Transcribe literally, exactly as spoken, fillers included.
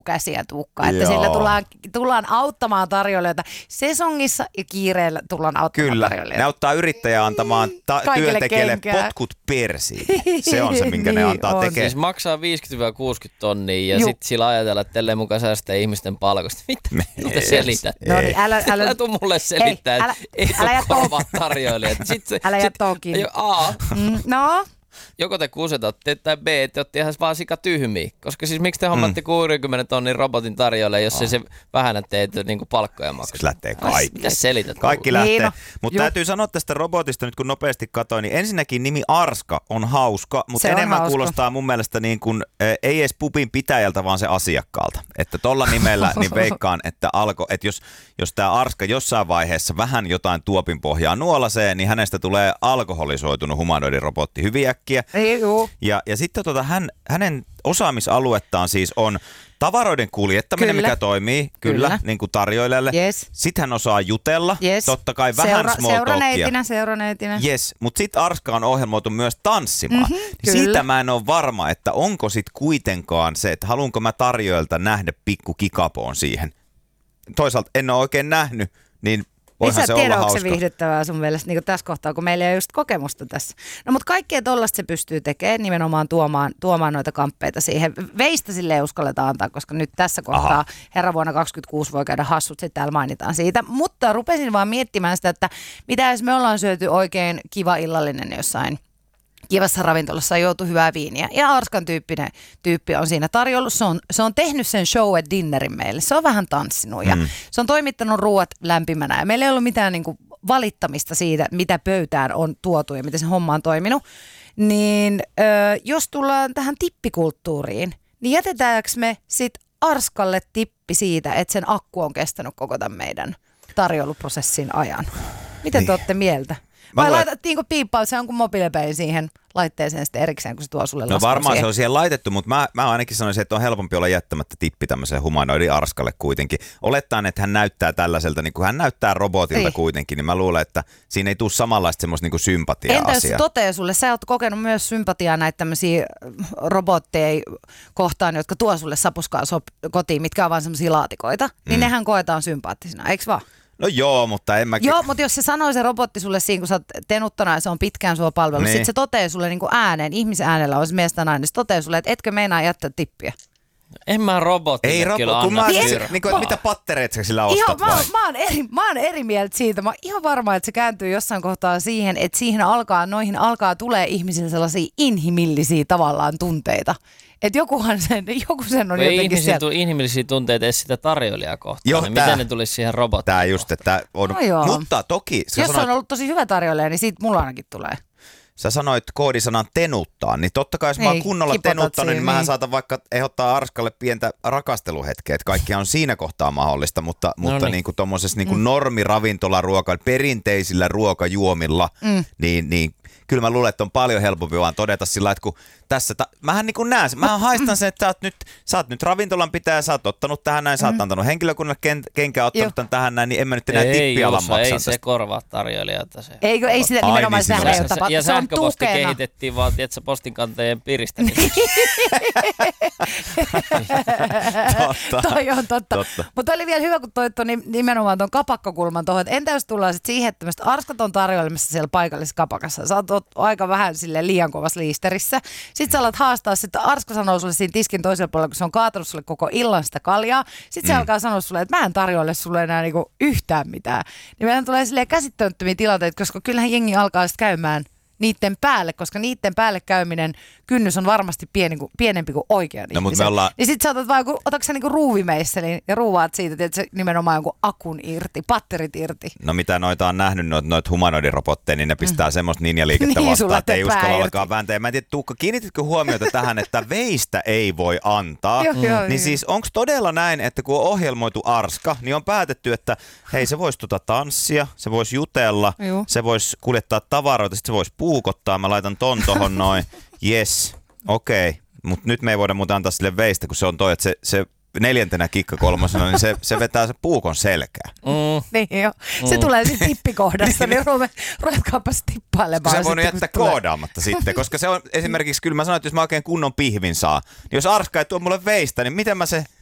käsiä tukkaa, että sillä tullaan, tullaan auttamaan tarjoilijoita. Sesongissa ja kiireellä tullaan auttamaan Kyllä. tarjoilijoita. Ne auttaa yrittäjää antamaan ta- työntekijälle kenkää. potkut persiin. Se on se, minkä niin ne antaa tekemään. Siis maksaa viisikymmentä kuusikymmentä tonnia ja sitten sillä ajatella, että tälleen mukaan säästää ihmisten palkosta. Mitä te selität? No niin, älä, älä, älä tuu mulle selittää, ei, älä, että ei älä ole korvaa tarjoilijat. Älä jää tokiin. A. Mm, no. Joko te kusetatte, tai B, te olette ihan vaan sika tyhmiä. Koska siis miksi te hommatte mm. kuusikymmentä tonnin robotin tarjolle, jos oh. se, se vähennä teitä niinku palkkoja maksaa? Se lähtee kaikki. Mitä selität? Kaikki lähtee. Niin, no, mutta täytyy sanoa tästä robotista nyt kun nopeasti katsoin, niin ensinnäkin nimi Arska on hauska, mutta se enemmän hauska. Kuulostaa mun mielestä niin kuin, äh, ei edes pupin pitäjältä, vaan se asiakkaalta. Että tolla nimellä niin veikkaan, että, alko, että jos, jos tämä Arska jossain vaiheessa vähän jotain tuopin pohjaa nuolasee, niin hänestä tulee alkoholisoitunut humanoidin robotti hyvin äkkiä. Ei, juu. Ja, ja sitten tota, hän, hänen osaamisaluettaan siis on tavaroiden kuljettaminen, kyllä. mikä toimii, kyllä, kyllä. niin kuin tarjoilijalle. Yes. Sitten hän osaa jutella, yes. totta kai vähän Seura- small talkia. Seuraneitinä, seuraneitinä. Yes, mutta sitten Arska on ohjelmoitu myös tanssimaan. Mm-hmm, niin siitä mä en ole varma, että onko sitten kuitenkaan se, että haluanko mä tarjoilta nähdä pikku kikapoon siihen. Toisaalta en ole oikein nähnyt, niin voihan se olla hauska. Onko se viihdyttävää sun mielestä niin tässä kohtaa, kun meillä ei ole just kokemusta tässä? No mutta kaikkea tollaista se pystyy tekemään, nimenomaan tuomaan, tuomaan noita kamppeita siihen. Veistä sille ei uskalleta antaa, koska nyt tässä kohtaa Aha. herra vuonna kaksikymmentäkuusi voi käydä hassut, sitten täällä mainitaan siitä. Mutta rupesin vaan miettimään sitä, että mitä jos me ollaan syöty oikein kiva illallinen jossain kivassa ravintolassa, on joutu hyvää viiniä. Ja Arskan tyyppinen tyyppi on siinä tarjollut. Se on, se on tehnyt sen show at dinnerin meille. Se on vähän tanssinut ja mm. se on toimittanut ruuat lämpimänä. Ja meillä ei ollut mitään niin kuin valittamista siitä, mitä pöytään on tuotu ja miten se homma on toiminut. Niin ö, jos tullaan tähän tippikulttuuriin, niin jätetäänkö me sit Arskalle tippi siitä, että sen akku on kestänyt koko tämän meidän tarjouluprosessin ajan? Miten niin. te olette mieltä? Vai luulen... laitattiinko piippaa, se on kuin mobiilepein siihen laitteeseen sitten erikseen, kun se tuo sulle No varmaan siihen. Se on siihen laitettu, mutta mä, mä ainakin sanoisin, että on helpompi olla jättämättä tippi tämmöiseen humanoidin Arskalle kuitenkin. Olettaen, että hän näyttää tällaiselta, niin kuin hän näyttää robotilta ei. kuitenkin, niin mä luulen, että siinä ei tule samanlaista semmoista niin kuin sympatiaa-asiaa. Entä jos se toteaa sulle? Sä oot kokenut myös sympatiaa näitä tämmöisiä robotteja kohtaan, jotka tuo sulle sapuskaa sop- kotiin, mitkä on vaan semmoisia laatikoita, niin mm. nehän koetaan sympaattisina, eikö vaan? No joo, mutta en mä... Joo, mutta jos se sanoo se robotti sulle siinä, kun sä oot tenuttana ja se on pitkään sua palvellut, niin. Sitten se toteaa sulle niin kuin ääneen, ihmisäänellä on se mies tai nainen, se toteaa sulle, että etkö meinaa jättää tippiä. En mä robottille Ei kyllä robo- anna siis, niin kuin, mitä pattereita sä sillä ostat ihan, vai? Mä, oon, mä, oon eri, mä oon eri mieltä siitä. Mä oon ihan varma, että se kääntyy jossain kohtaa siihen, että siihen alkaa, noihin alkaa tulee ihmisille sellaisia inhimillisiä tavallaan tunteita. Että jokuhan sen, joku sen on ei jotenkin sieltä. Ei inhimillisiä tunteita edes sitä tarjoilijaa kohtaan. Joo, niin tää, miten ne tulisi siihen robottiin? Tää just, että on, no mutta toki... Jos sanoit, on ollut tosi hyvä tarjoilija, niin siitä mulla ainakin tulee. Sä sanoit koodisanan tenuttaa, niin totta kai jos mä oon kunnolla tenuttanut, niin mähän niin. saatan vaikka ehdottaa Arskalle pientä rakasteluhetkeä, että kaikkihan on siinä kohtaa mahdollista, mutta, no mutta niin. niin kuin tommosessa niin kuin mm. normiravintolaruoka, perinteisillä ruokajuomilla, mm. niin, niin kyllä mä luulen, että on paljon helpompi vaan todeta sillä, että kun tässä, ta- mähän niin kuin näen sen, mähän haistan sen, että sä oot nyt, sä oot nyt ravintolan pitäjä, sä oot ottanut tähän näin, sä oot mm. antanut henkilökunnalle ken- kenkään, ottanut tämän tähän näin, niin en mä nyt enää tippiä ala maksaa ei tästä. Se korvaa tarjoilijoita. Se Eikö, ei sitä nimenomaan sitä ei ole tapahtunut. Ja se on sähköposti tukena. kehitettiin vaan, tietsä, postinkantajien piristämiseksi. totta. Toi on totta. totta. Mutta oli vielä hyvä, kun toi nimenomaan tuon kapakkokulman tuohon, että entä jos tullaan sitten siihen, että Arskat on tarjoilemassa siellä paikallisessa kapakassa. Sä oot aika vähän sille liian kovassa liisterissä. Sitten sä alat haastaa, että Arska sanoo sulle siinä tiskin toisella puolella, kun se on kaatanut sulle koko illan sitä kaljaa. Sitten se mm. alkaa sanoa sulle, että mä en tarjoile sulle enää niinku yhtään mitään. Niin meidän tulee silleen käsittämättömiä tilanteita, koska kyllähän jengi alkaa sitten käymään niiden päälle, koska niiden päälle käyminen kynnys on varmasti pieni, pienempi kuin oikean no, ihmisen. Ollaan... Niin sit sä otat vaan, otatko sä niinku ruuvimeisselin ja ruuvaat siitä, että se nimenomaan jonkun akun irti, patterit irti. No mitä noita on nähnyt, noita noit humanoidirobotteja, niin ne pistää mm. semmoista ninjaliikettä niin, vastaan, että ei uskalla alkaa vääntää. Mä en tiedä, Tuukka, kiinnititkö huomiota tähän, että veistä ei voi antaa? Joo, joo, niin siis onko todella näin, että kun on ohjelmoitu Arska, niin on päätetty, että hei, se voisi tota tanssia, se voisi jutella, Juh. se voisi kuljettaa tavaroita, sitten se voisi puukottaa, mä laitan ton tohon noin, yes, okei, okay. Mutta nyt me ei voida muuten antaa sille veistä, kun se on toi, että se, se neljäntenä kikka kolmosena, niin se, se vetää se puukon selkää. Mm. Niin jo. Se mm. tulee sitten tippikohdassa, niin ruvetkaapas tippailemaan. Se voi jättää koodaamatta sitten, koska se on esimerkiksi, kyllä mä sanoin, että jos mä oikein kunnon pihvin saa, niin jos Arska ei tuo mulle veistä, niin miten mä se